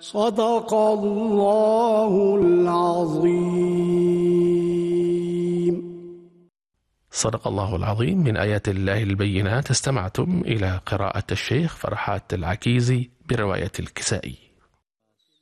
صدق الله العظيم. صدق الله العظيم. من آيات الله البينات استمعتم إلى قراءة الشيخ فرحات العكيزي برواية الكسائي.